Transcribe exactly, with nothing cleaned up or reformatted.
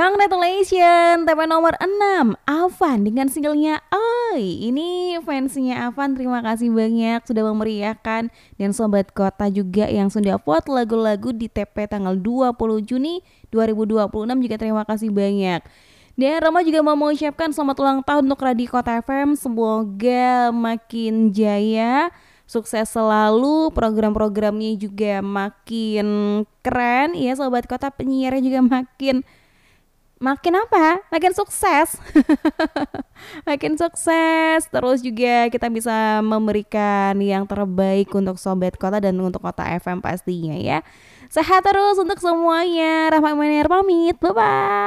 Congratulations, T P nomor enam Afan dengan singlenya Oi. Ini fansnya Afan, terima kasih banyak sudah memeriahkan. Dan Sobat Kota juga yang sudah vote lagu-lagu di T P tanggal dua puluh Juni dua ribu dua puluh enam juga terima kasih banyak. Dan Rama juga mau mengucapkan selamat ulang tahun untuk Radio Kota F M. Semoga makin jaya, sukses selalu, program-programnya juga makin keren ya Sobat Kota, penyiarnya juga makin Makin apa? Makin sukses. Makin sukses. Terus juga kita bisa memberikan yang terbaik untuk Sobat Kota dan untuk Kota F M pastinya ya. Sehat terus untuk semuanya. Rahma Manir pamit. Bye-bye.